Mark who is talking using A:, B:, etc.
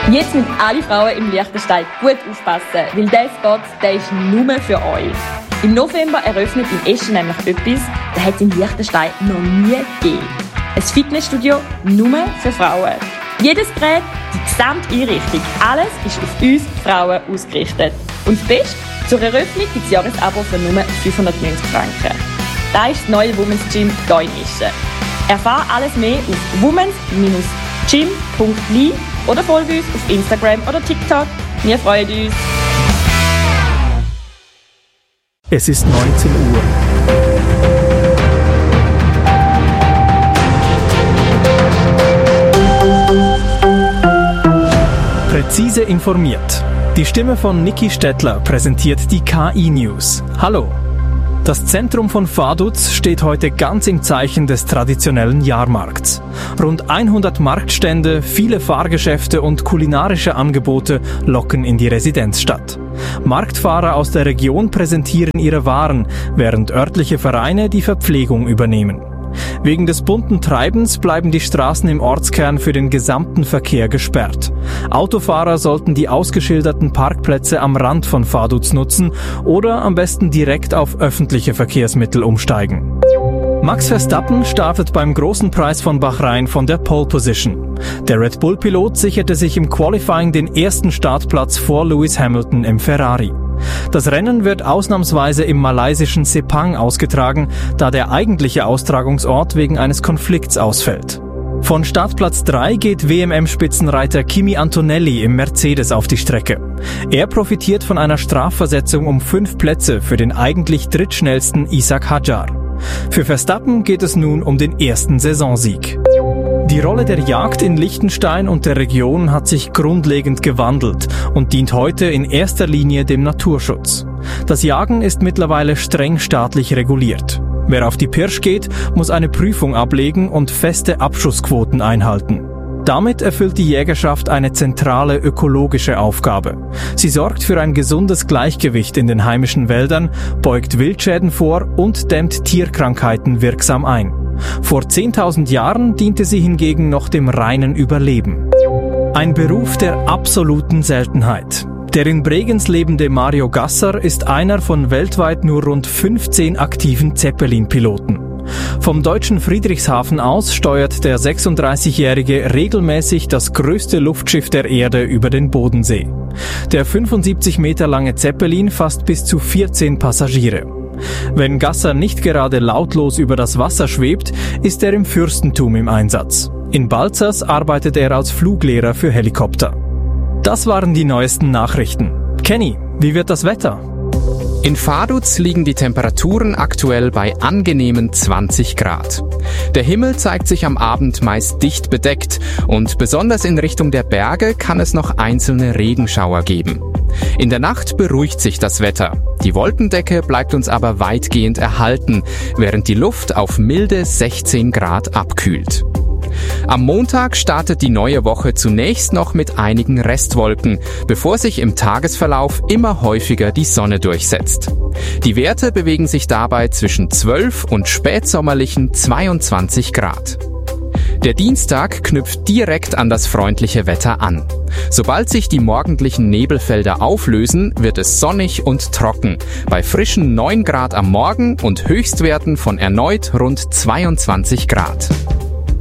A: Jetzt müssen alle Frauen im Liechtenstein gut aufpassen, weil dieser Spot, der ist nur für euch. Im November eröffnet in Eschen nämlich etwas, das hat es in Liechtenstein noch nie gegeben. Ein Fitnessstudio nur für Frauen. Jedes Gerät, die gesamte Einrichtung, alles ist auf uns Frauen ausgerichtet. Und das Beste, zur Eröffnung gibt es Jahresabo für nur 590 Franken. Das ist das neue Women's Gym hier in Eschen. Erfahre alles mehr auf womens-gym.li oder folge uns auf Instagram oder TikTok. Wir freuen uns.
B: Es ist 19 Uhr. Präzise informiert. Die Stimme von Niki Stettler präsentiert die KI-News. Hallo. Das Zentrum von Vaduz steht heute ganz im Zeichen des traditionellen Jahrmarkts. Rund 100 Marktstände, viele Fahrgeschäfte und kulinarische Angebote locken in die Residenzstadt. Marktfahrer aus der Region präsentieren ihre Waren, während örtliche Vereine die Verpflegung übernehmen. Wegen des bunten Treibens bleiben die Straßen im Ortskern für den gesamten Verkehr gesperrt. Autofahrer sollten die ausgeschilderten Parkplätze am Rand von Vaduz nutzen oder am besten direkt auf öffentliche Verkehrsmittel umsteigen. Max Verstappen startet beim großen Preis von Bahrain von der Pole Position. Der Red Bull-Pilot sicherte sich im Qualifying den ersten Startplatz vor Lewis Hamilton im Ferrari. Das Rennen wird ausnahmsweise im malaysischen Sepang ausgetragen, da der eigentliche Austragungsort wegen eines Konflikts ausfällt. Von Startplatz 3 geht WMM-Spitzenreiter Kimi Antonelli im Mercedes auf die Strecke. Er profitiert von einer Strafversetzung um 5 Plätze für den eigentlich drittschnellsten Ishak Hadjar. Für Verstappen geht es nun um den ersten Saisonsieg. Die Rolle der Jagd in Liechtenstein und der Region hat sich grundlegend gewandelt und dient heute in erster Linie dem Naturschutz. Das Jagen ist mittlerweile streng staatlich reguliert. Wer auf die Pirsch geht, muss eine Prüfung ablegen und feste Abschussquoten einhalten. Damit erfüllt die Jägerschaft eine zentrale ökologische Aufgabe. Sie sorgt für ein gesundes Gleichgewicht in den heimischen Wäldern, beugt Wildschäden vor und dämmt Tierkrankheiten wirksam ein. Vor 10.000 Jahren diente sie hingegen noch dem reinen Überleben. Ein Beruf der absoluten Seltenheit. Der in Bregenz lebende Mario Gasser ist einer von weltweit nur rund 15 aktiven Zeppelin-Piloten. Vom deutschen Friedrichshafen aus steuert der 36-Jährige regelmäßig das größte Luftschiff der Erde über den Bodensee. Der 75 Meter lange Zeppelin fasst bis zu 14 Passagiere. Wenn Gasser nicht gerade lautlos über das Wasser schwebt, ist er im Fürstentum im Einsatz. In Balzers arbeitet er als Fluglehrer für Helikopter. Das waren die neuesten Nachrichten. Kenny, wie wird das Wetter?
C: In Vaduz liegen die Temperaturen aktuell bei angenehmen 20 Grad. Der Himmel zeigt sich am Abend meist dicht bedeckt und besonders in Richtung der Berge kann es noch einzelne Regenschauer geben. In der Nacht beruhigt sich das Wetter. Die Wolkendecke bleibt uns aber weitgehend erhalten, während die Luft auf milde 16 Grad abkühlt. Am Montag startet die neue Woche zunächst noch mit einigen Restwolken, bevor sich im Tagesverlauf immer häufiger die Sonne durchsetzt. Die Werte bewegen sich dabei zwischen 12 und spätsommerlichen 22 Grad. Der Dienstag knüpft direkt an das freundliche Wetter an. Sobald sich die morgendlichen Nebelfelder auflösen, wird es sonnig und trocken, bei frischen 9 Grad am Morgen und Höchstwerten von erneut rund 22 Grad.